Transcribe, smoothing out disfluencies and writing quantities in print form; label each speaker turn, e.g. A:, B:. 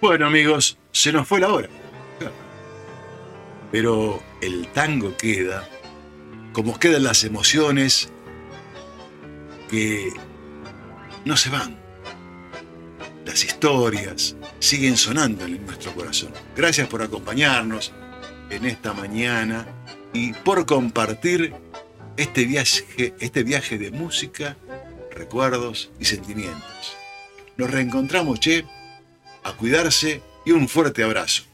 A: Bueno, amigos, se nos fue la hora. Pero el tango queda, como quedan las emociones que no se van. Las historias siguen sonando en nuestro corazón. Gracias por acompañarnos en esta mañana y por compartir este viaje de música, recuerdos y sentimientos. Nos reencontramos, che, a cuidarse y un fuerte abrazo.